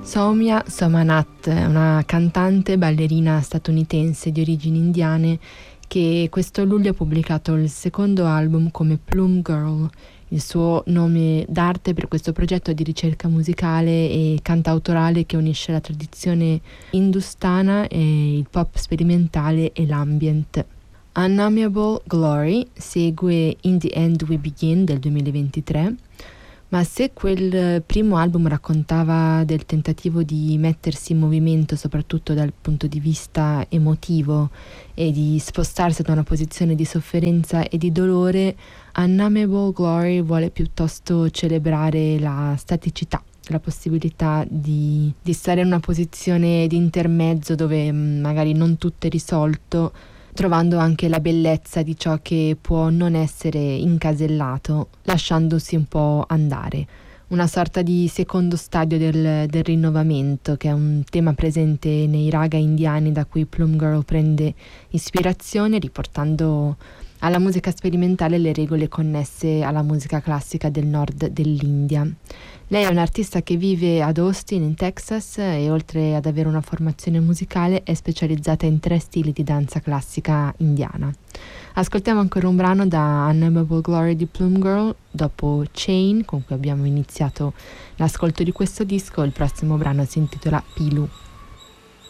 Soumya Somanath è una cantante e ballerina statunitense di origini indiane che questo luglio ha pubblicato il secondo album come Plum Girl, il suo nome d'arte per questo progetto di ricerca musicale e cantautorale che unisce la tradizione hindustana e il pop sperimentale e l'ambient. Unnameable Glory segue In the End We Begin del 2023. Ma se quel primo album raccontava del tentativo di mettersi in movimento soprattutto dal punto di vista emotivo e di spostarsi da una posizione di sofferenza e di dolore, Unnameable Glory vuole piuttosto celebrare la staticità, la possibilità di stare in una posizione di intermezzo dove magari non tutto è risolto, trovando anche la bellezza di ciò che può non essere incasellato, lasciandosi un po' andare. Una sorta di secondo stadio del rinnovamento, che è un tema presente nei raga indiani da cui Plum Girl prende ispirazione, riportando alla musica sperimentale le regole connesse alla musica classica del nord dell'India. Lei è un'artista che vive ad Austin, in Texas, e oltre ad avere una formazione musicale è specializzata in 3 stili di danza classica indiana. Ascoltiamo ancora un brano da Unnameable Glory di Plum Girl, dopo Chain, con cui abbiamo iniziato l'ascolto di questo disco. Il prossimo brano si intitola Pilu.